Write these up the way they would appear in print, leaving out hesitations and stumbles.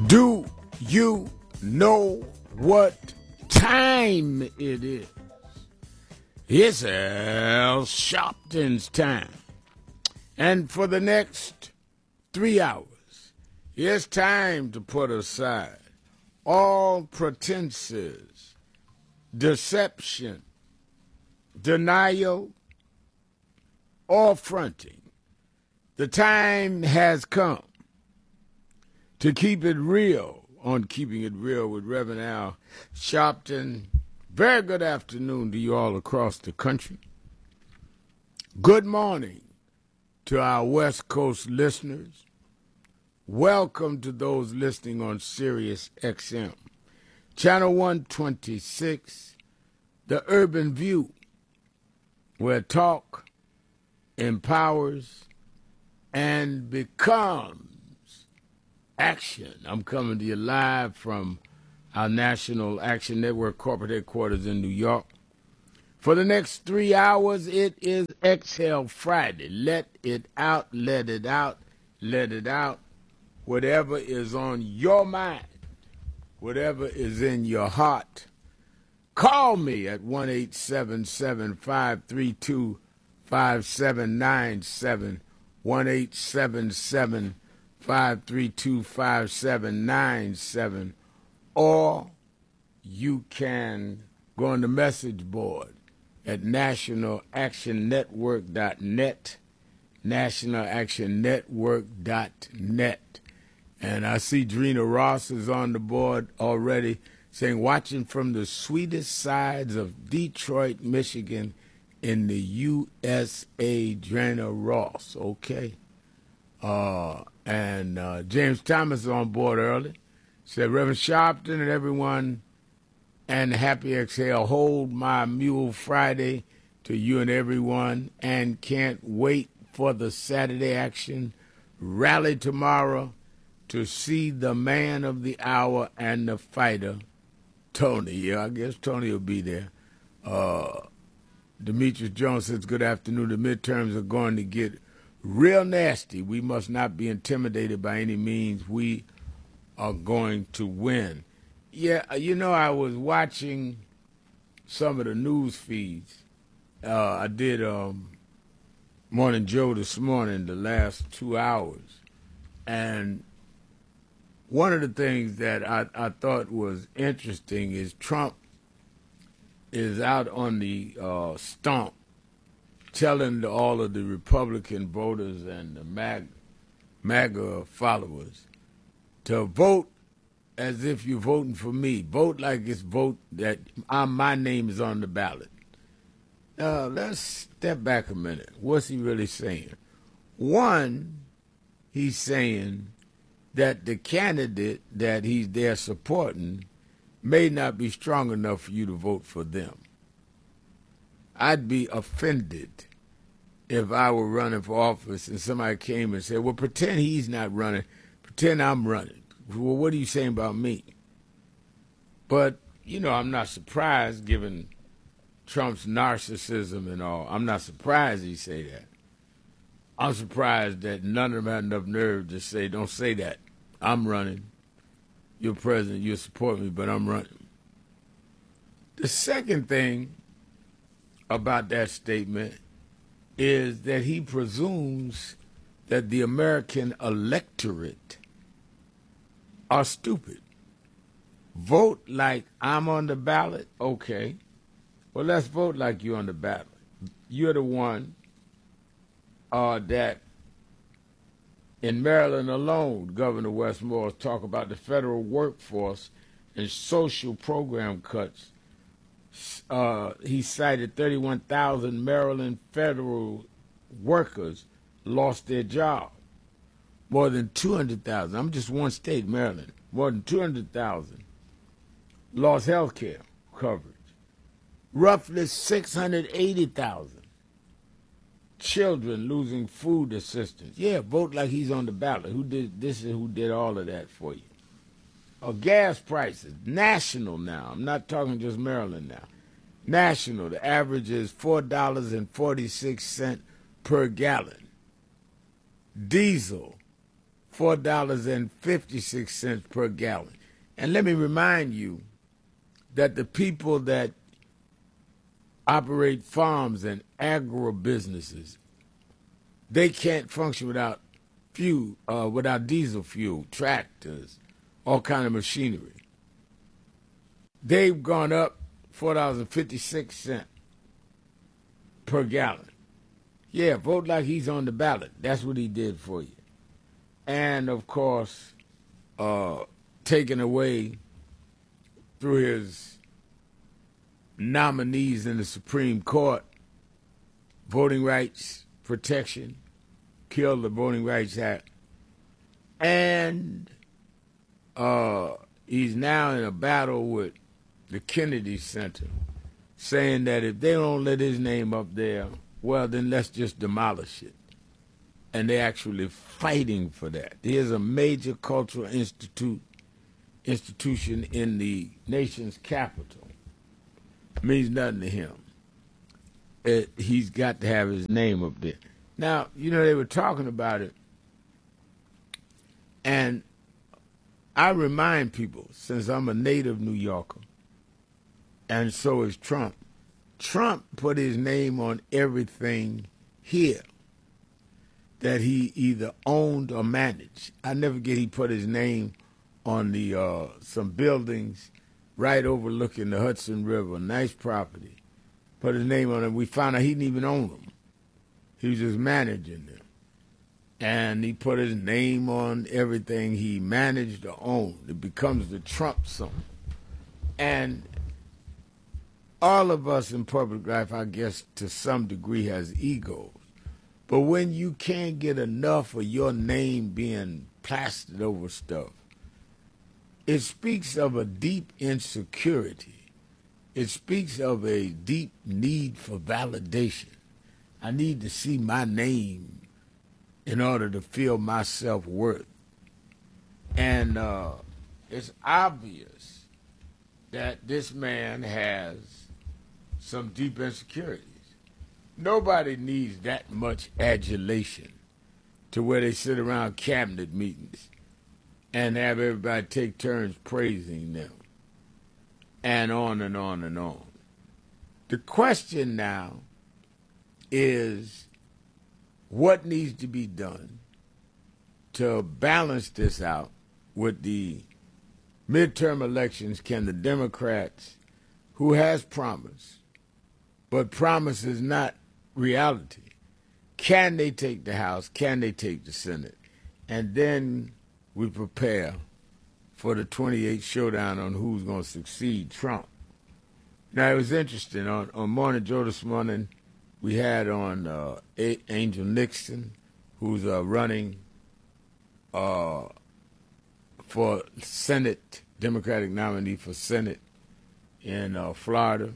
Do you know what time it is? It's Al Sharpton's time. And for the next 3 hours, it's time to put aside all pretenses, deception, denial, or fronting. The time has come to keep it real on Keeping It Real with Reverend Al Sharpton. Very good afternoon to you all across the country. Good morning to our West Coast listeners. Welcome to those listening on Sirius XM, Channel 126, The Urban View, where talk empowers and becomes action. I'm coming to you live from our National Action Network corporate headquarters in New York. For the next 3 hours, it is Exhale Friday. Let it out, let it out, let it out. Whatever is on your mind, whatever is in your heart, call me at 1-877-532-5797, 1-877-532-5797, or you can go on the message board at nationalactionnetwork.net, nationalactionnetwork.net. And I see Drina Ross is on the board already saying, watching from the sweetest sides of Detroit, Michigan in the USA, Drina Ross, okay? And James Thomas is on board early. Said, Reverend Sharpton and everyone, and Happy Exhale, hold my mule Friday to you and everyone, and can't wait for the Saturday action. Rally tomorrow to see the man of the hour and the fighter, Tony. Yeah, I guess Tony will be there. Demetrius Jones says, good afternoon. The midterms are going to get real nasty. We must not be intimidated by any means. We are going to win. Yeah, you know, I was watching some of the news feeds. I did Morning Joe this morning, the last 2 hours. And one of the things that I thought was interesting is Trump is out on the stump telling all of the Republican voters and the MAGA followers to vote as if you're voting for me. Vote like it's vote that my name is on the ballot. Let's step back a minute. What's he really saying? One, he's saying that the candidate that he's there supporting may not be strong enough for you to vote for them. I'd be offended if I were running for office and somebody came and said, well, pretend he's not running, pretend I'm running. Well, what are you saying about me? But, you know, I'm not surprised given Trump's narcissism and all. I'm not surprised he say that. I'm surprised that none of them had enough nerve to say, don't say that. I'm running. You're president, you'll support me, but I'm running. The second thing about that statement is that he presumes that the American electorate are stupid. Vote like I'm on the ballot? Okay. Well, let's vote like you're on the ballot. You're the one that in Maryland alone, Governor Westmore talked about the federal workforce and social program cuts. He cited 31,000 Maryland federal workers lost their job. More than 200,000. I'm just one state, Maryland. More than 200,000 lost health care coverage. Roughly 680,000 children losing food assistance. Yeah, vote like he's on the ballot. Who did all of that for you? Gas prices, national now. I'm not talking just Maryland now. National, the average is $4.46 per gallon. Diesel, $4.56 per gallon. And let me remind you that the people that operate farms and agribusinesses, they can't function without fuel, without diesel fuel, tractors, all kind of machinery. They've gone up $4.56 per gallon. Yeah, vote like he's on the ballot. That's what he did for you. And, of course, taken away through his nominees in the Supreme Court, voting rights protection, killed the Voting Rights Act, and he's now in a battle with the Kennedy Center, saying that if they don't let his name up there, well, then let's just demolish it. And they're actually fighting for that. There's a major cultural institution in the nation's capital. It means nothing to him. He's got to have his name up there. Now, they were talking about it, and I remind people, since I'm a native New Yorker, and so is Trump, Trump put his name on everything here that he either owned or managed. I never forget he put his name on the some buildings right overlooking the Hudson River, nice property. Put his name on it. We found out he didn't even own them. He was just managing them. And he put his name on everything he managed or owned. It becomes the Trump song. And all of us in public life, I guess, to some degree has egos. But when you can't get enough of your name being plastered over stuff, it speaks of a deep insecurity. It speaks of a deep need for validation. I need to see my name in order to feel my self-worth. And it's obvious that this man has some deep insecurities. Nobody needs that much adulation to where they sit around cabinet meetings and have everybody take turns praising them, and on and on and on. The question now is what needs to be done to balance this out with the midterm elections. Can the Democrats, who has promised, but promise is not reality, can they take the House? Can they take the Senate? And then we prepare for the 28th showdown on who's going to succeed Trump. Now, it was interesting. On Morning Joe this morning, we had on Angel Nixon, who's running for Senate, Democratic nominee for Senate in Florida.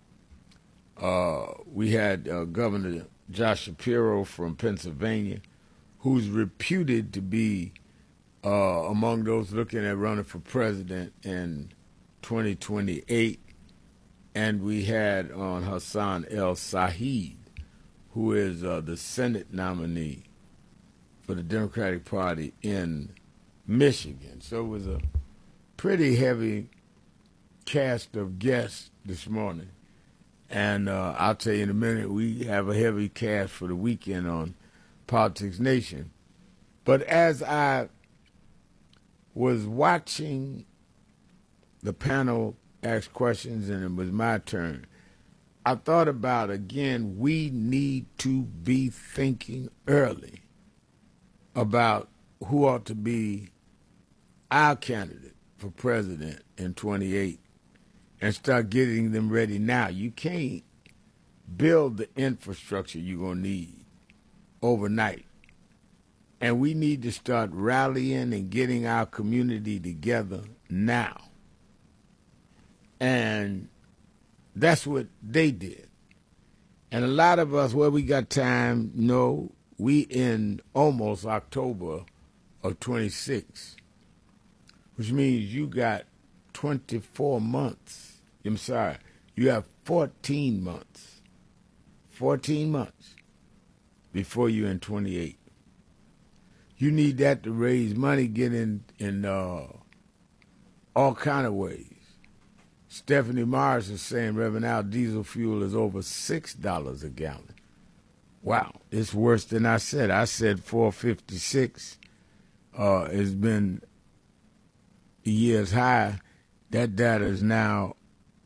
We had Governor Josh Shapiro from Pennsylvania, who's reputed to be among those looking at running for president in 2028. And we had on Hassan El-Said, who is the Senate nominee for the Democratic Party in Michigan. So it was a pretty heavy cast of guests this morning. And I'll tell you in a minute, we have a heavy cast for the weekend on Politics Nation. But as I was watching the panel ask questions and it was my turn, I thought about, again, we need to be thinking early about who ought to be our candidate for president in 28 and start getting them ready now. You can't build the infrastructure you're going to need overnight. And we need to start rallying and getting our community together now. And that's what they did. And a lot of us, well, we got time. No, we in almost October of 26, which means you got 24 months. I'm sorry, you have 14 months. 14 months before you're in 28. You need that to raise money, get in all kind of ways. Stephanie Morris is saying, Reverend Al, diesel fuel is over $6 a gallon. Wow, it's worse than I said. I said $4.56. It's been years high. That data is now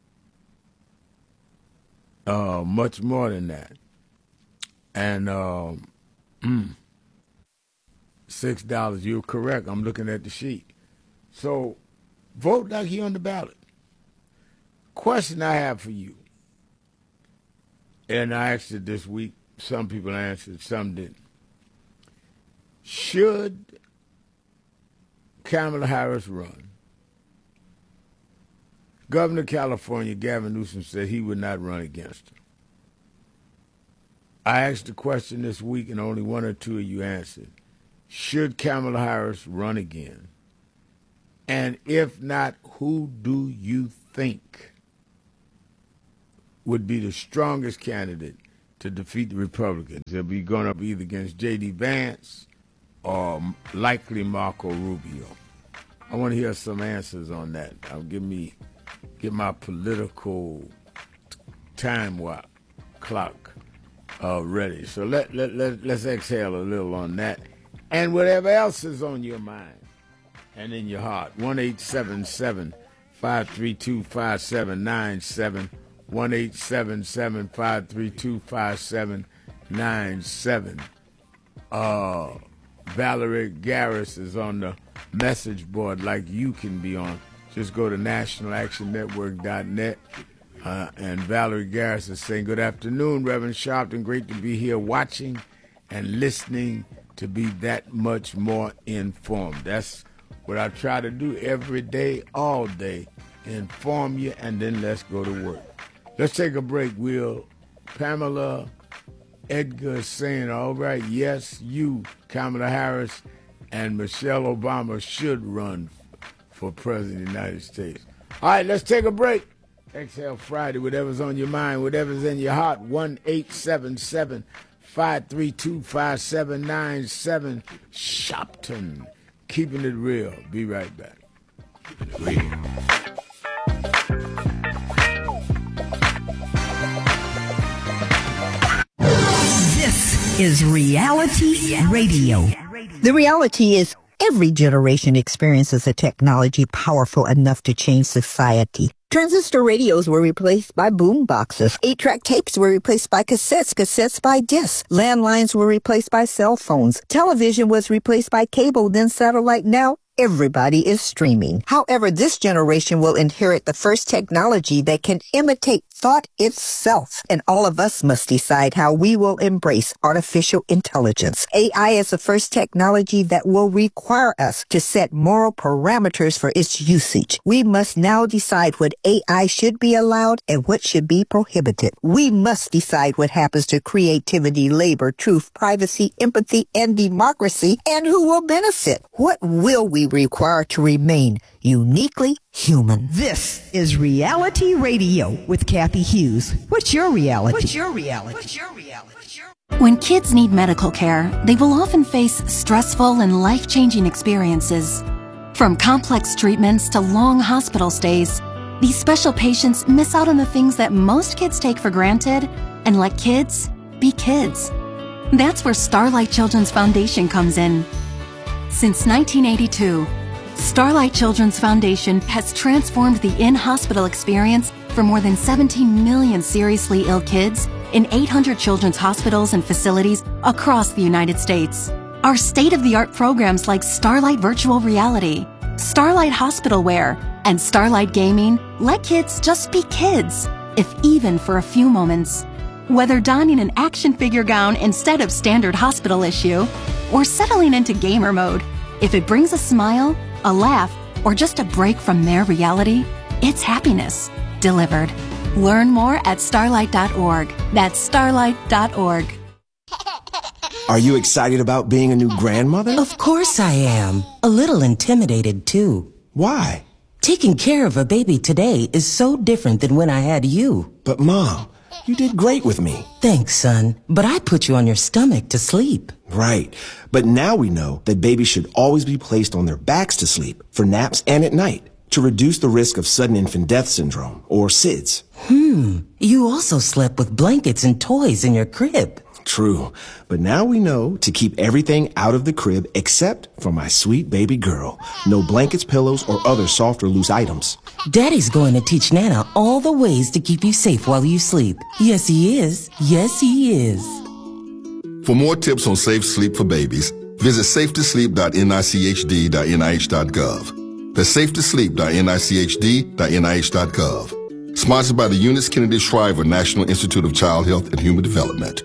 much more than that. And $6, you're correct. I'm looking at the sheet. So vote like you're on the ballot. Question I have for you, and I asked it this week. Some people answered, some didn't. Should Kamala Harris run? Governor of California, Gavin Newsom, said he would not run against her. I asked the question this week, and only one or two of you answered. Should Kamala Harris run again? And if not, who do you think would be the strongest candidate to defeat the Republicans? They'll be going up either against J.D. Vance or likely Marco Rubio. I want to hear some answers on that. Get my political time clock ready. So let's exhale a little on that. And whatever else is on your mind and in your heart. 1-877-532-5797. 1-877-532-5797. Valerie Garris is on the message board like you can be on. Just go to nationalactionnetwork.net. And Valerie Garris is saying, good afternoon, Reverend Sharpton. Great to be here watching and listening to be that much more informed. That's what I try to do every day, all day. Inform you, and then let's go to work. Let's take a break, Will. Pamela Edgar is saying, all right, yes, you, Kamala Harris, and Michelle Obama should run for President of the United States. All right, let's take a break. Exhale Friday, whatever's on your mind, whatever's in your heart. 1-877-532-5797. Shopton, keeping it real. Be right back. Keeping it real. This is Reality Radio. The reality is every generation experiences a technology powerful enough to change society. Transistor radios were replaced by boom boxes. 8-track tapes were replaced by cassettes, cassettes by discs. Landlines were replaced by cell phones. Television was replaced by cable, then satellite. Now everybody is streaming. However, this generation will inherit the first technology that can imitate thought itself. And all of us must decide how we will embrace artificial intelligence. AI is the first technology that will require us to set moral parameters for its usage. We must now decide what AI should be allowed and what should be prohibited. We must decide what happens to creativity, labor, truth, privacy, empathy, and democracy, and who will benefit. What will we require to remain uniquely human? This is Reality Radio with Kathy Hughes. What's your reality? What's your reality? What's your reality? When kids need medical care, they will often face stressful and life-changing experiences. From complex treatments to long hospital stays, these special patients miss out on the things that most kids take for granted and let kids be kids. That's where Starlight Children's Foundation comes in. Since 1982, Starlight Children's Foundation has transformed the in-hospital experience for more than 17 million seriously ill kids in 800 children's hospitals and facilities across the United States. Our state-of-the-art programs like Starlight Virtual Reality, Starlight Hospital Wear, and Starlight Gaming let kids just be kids, if even for a few moments. Whether donning an action figure gown instead of standard hospital issue, or settling into gamer mode, if it brings a smile, a laugh, or just a break from their reality, it's happiness delivered. Learn more at starlight.org. That's starlight.org. Are you excited about being a new grandmother? Of course I am. A little intimidated, too. Why? Taking care of a baby today is so different than when I had you. But, Mom, You did great with me. Thanks, son. But I put you on your stomach to sleep. Right. But now we know that babies should always be placed on their backs to sleep for naps and at night to reduce the risk of sudden infant death syndrome, or SIDS. You also slept with blankets and toys in your crib. True. But now we know to keep everything out of the crib except for my sweet baby girl. No blankets, pillows, or other soft or loose items. Daddy's going to teach Nana all the ways to keep you safe while you sleep. Yes, he is. Yes, he is. For more tips on safe sleep for babies, visit safetosleep.nichd.nih.gov. That's safetosleep.nichd.nih.gov. Sponsored by the Eunice Kennedy Shriver National Institute of Child Health and Human Development.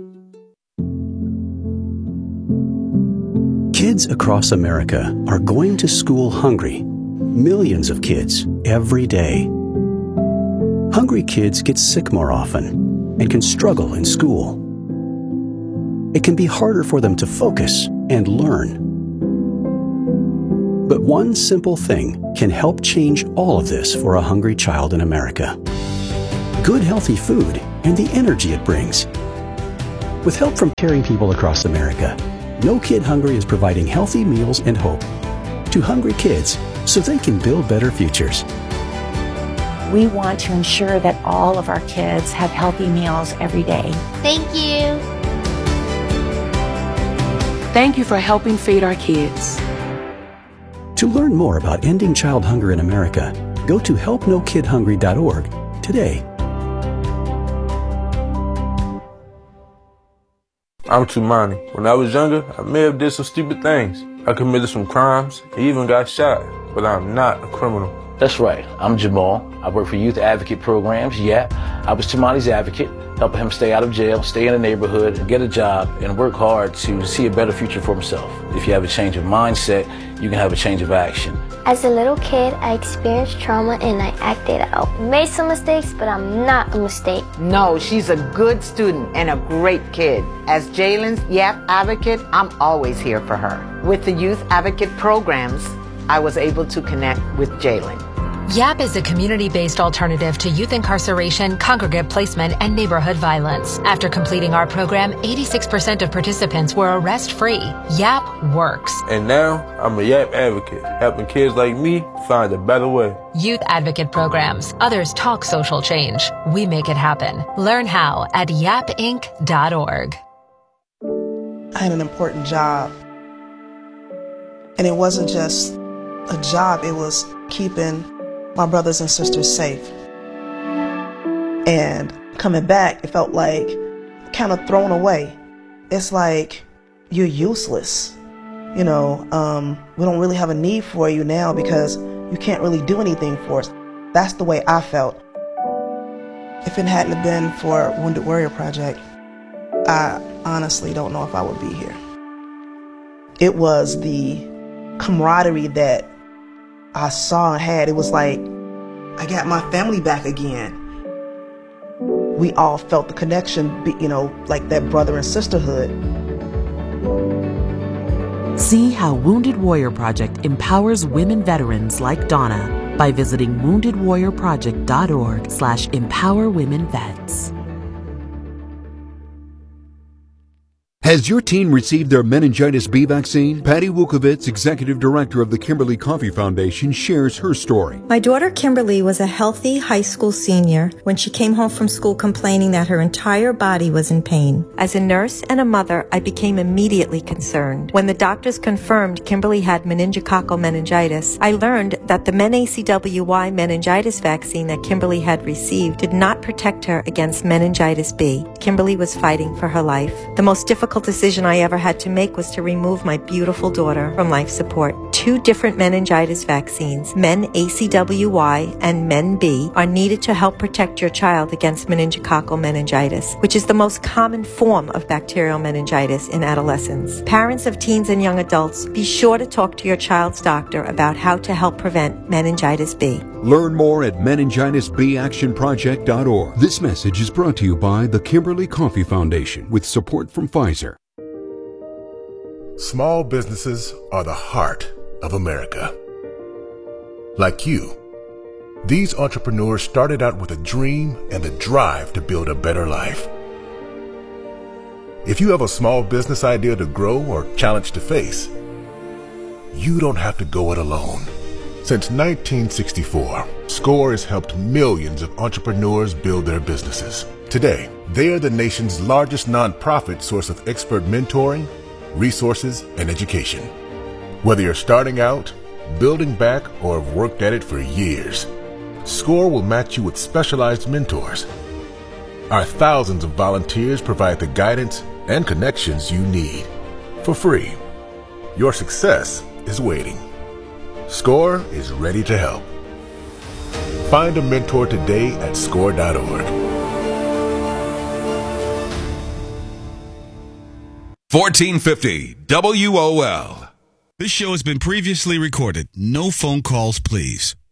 Kids across America are going to school hungry. Millions of kids every day. Hungry kids get sick more often and can struggle in school. It can be harder for them to focus and learn. But one simple thing can help change all of this for a hungry child in America. Good healthy food and the energy it brings. With help from caring people across America, No Kid Hungry is providing healthy meals and hope to hungry kids so they can build better futures. We want to ensure that all of our kids have healthy meals every day. Thank you. Thank you for helping feed our kids. To learn more about ending child hunger in America, go to helpnokidhungry.org today. I'm Tumani. When I was younger, I may have did some stupid things. I committed some crimes, and even got shot, but I'm not a criminal. That's right. I'm Jamal. I work for Youth Advocate Programs. Yeah, I was Tumani's advocate, helping him stay out of jail, stay in the neighborhood, get a job, and work hard to see a better future for himself. If you have a change of mindset, you can have a change of action. As a little kid, I experienced trauma and I acted out. Made some mistakes, but I'm not a mistake. No, she's a good student and a great kid. As Jalen's YAP advocate, I'm always here for her. With the Youth Advocate Programs, I was able to connect with Jalen. YAP is a community-based alternative to youth incarceration, congregate placement, and neighborhood violence. After completing our program, 86% of participants were arrest-free. YAP works. And now, I'm a YAP advocate, helping kids like me find a better way. Youth Advocate Programs. Others talk social change. We make it happen. Learn how at yapinc.org. I had an important job. And it wasn't just a job, it was keeping my brothers and sisters safe. And coming back, it felt like kind of thrown away. It's like you're useless. You know, we don't really have a need for you now because you can't really do anything for us. That's the way I felt. If it hadn't have been for Wounded Warrior Project, I honestly don't know if I would be here. It was the camaraderie that I saw and had. It was like I got my family back again. We all felt the connection, you know, like that brother and sisterhood. See how Wounded Warrior Project empowers women veterans like Donna by visiting woundedwarriorproject.org/empowerwomenvets. Has your teen received their meningitis B vaccine? Patty Wukovitz, executive director of the Kimberly Coffee Foundation, shares her story. My daughter Kimberly was a healthy high school senior when she came home from school complaining that her entire body was in pain. As a nurse and a mother, I became immediately concerned. When the doctors confirmed Kimberly had meningococcal meningitis, I learned that the MenACWY meningitis vaccine that Kimberly had received did not protect her against meningitis B. Kimberly was fighting for her life. The most difficult decision I ever had to make was to remove my beautiful daughter from life support. 2 different meningitis vaccines, MenACWY and MenB, are needed to help protect your child against meningococcal meningitis, which is the most common form of bacterial meningitis in adolescents. Parents of teens and young adults, be sure to talk to your child's doctor about how to help prevent meningitis B. Learn more at meningitisbactionproject.org. This message is brought to you by the Kimberly Coffee Foundation with support from Pfizer. Small businesses are the heart of America. Like you, These entrepreneurs started out with a dream and the drive to build a better life. If you have a small business idea to grow or challenge to face, you don't have to go it alone. Since 1964, SCORE has helped millions of entrepreneurs build their businesses. Today, they are the nation's largest nonprofit source of expert mentoring, resources, and education. Whether you're starting out, building back, or have worked at it for years, SCORE will match you with specialized mentors. Our thousands of volunteers provide the guidance and connections you need for free. Your success is waiting. SCORE is ready to help. Find a mentor today at SCORE.org. 1450 WOL. This show has been previously recorded. No phone calls, please.